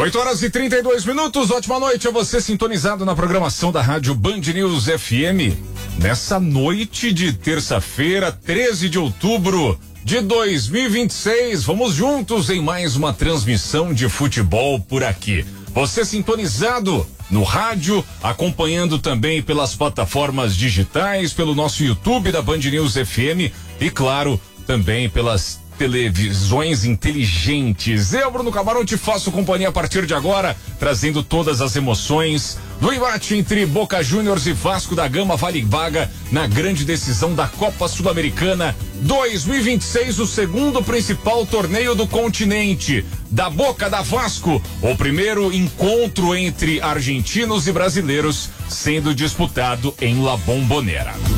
8h32. Ótima noite a você sintonizado na programação da Rádio Band News FM. Nessa noite de terça-feira, 13 de outubro de 2026, vamos juntos em mais uma transmissão de futebol por aqui. Você sintonizado no rádio, acompanhando também pelas plataformas digitais, pelo nosso YouTube da Band News FM e, claro, também pelas televisões inteligentes. Eu, Bruno Camarão, te faço companhia a partir de agora, trazendo todas as emoções do embate entre Boca Juniors e Vasco da Gama. Vale vaga na grande decisão da Copa Sul-Americana 2026, o segundo principal torneio do continente. Da Boca, da Vasco, o primeiro encontro entre argentinos e brasileiros sendo disputado em La Bombonera.